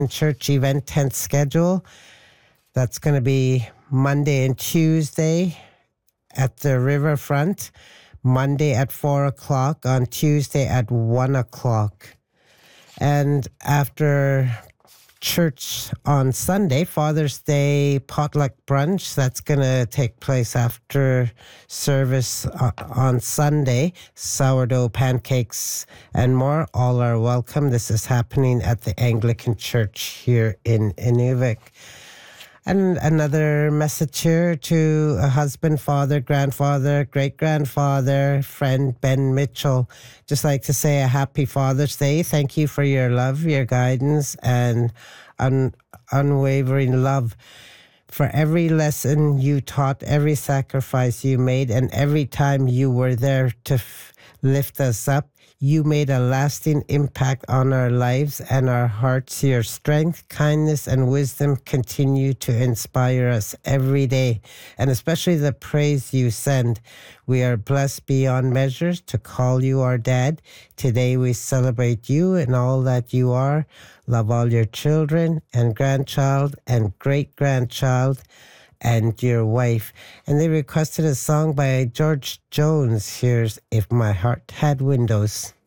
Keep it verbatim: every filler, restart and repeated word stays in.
Church event tent schedule. That's going to be Monday and Tuesday at the riverfront, Monday at four o'clock, on Tuesday at one o'clock. And after church on Sunday, Father's Day potluck brunch, that's going to take place after service on Sunday. Sourdough pancakes and more, all are welcome. This is happening at the Anglican Church here in Inuvik. And another message here to a husband, father, grandfather, great-grandfather, friend Ben Mitchell. Just like to say a happy Father's Day. Thank you for your love, your guidance, and un- unwavering love. For every lesson you taught, every sacrifice you made, and every time you were there to f- lift us up, you made a lasting impact on our lives and our hearts. Your strength, kindness, and wisdom continue to inspire us every day, and especially the praise you send. We are blessed beyond measures to call you our dad. Today we celebrate you and all that you are. Love all your children and grandchild and great-grandchild and your wife. And they requested a song by George Jones. Here's If My Heart Had Windows.